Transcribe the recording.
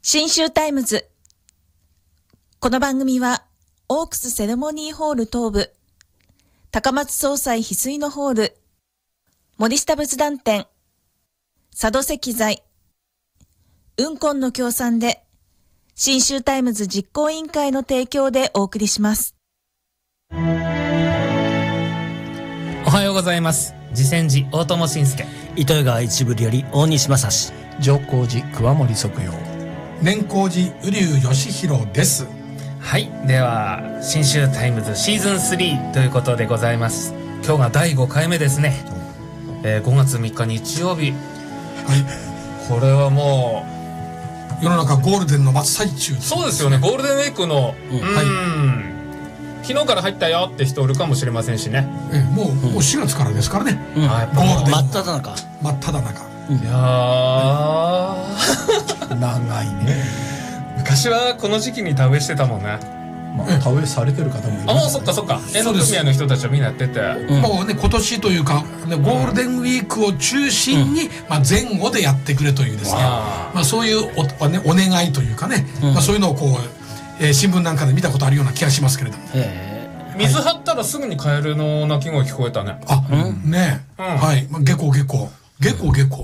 新州タイムズ。この番組はオークスセレモニーホール東部、高松総裁翡翠のホール、森下仏壇店、佐渡石材、雲根の協賛で新州タイムズ実行委員会の提供でお送りします。 おはようございます。次戦時大友信介、 糸魚川一部より大西正史、 上皇寺桑森即陽、 年光寺瓜生義弘です。 はい、では新州タイムズシーズン3ということでございます。今日が第5回目ですね。5月3日日曜日、 はい、 これはもう世の中ゴールデンの真っ最中、 そうですよね。ゴールデンウィークの、 はい、 昨日から入ったよって人おるかもしれませんしね。 もう4月からですからね、 はい、 ゴールデン真っ只中。 真っ只中、 いやー長いね。 昔はこの時期に田植えしてたもんね。 田植えされてる方もいる、 あ、もうそっかそっか。絵の組合の人たちはみんなやってて、 もうね今年というか、ね、ゴールデンウィークを中心に、前後でやってくれというですね、そういうお願いというかね、そういうのをこう、新聞なんかで見たことあるような気がしますけれども、 水張ったらすぐにカエルの鳴き声聞こえたね。 ね、はい、ゲコ